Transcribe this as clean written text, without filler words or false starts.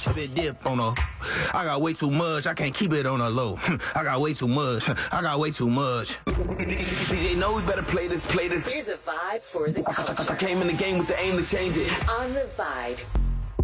chip and dip on her. I got way too much, I can't keep it on a low. I got way too much, I got way too much. DJ know we better play this. Here's a vibe for the culture. I came in the game with the aim to change it. On the Vibe.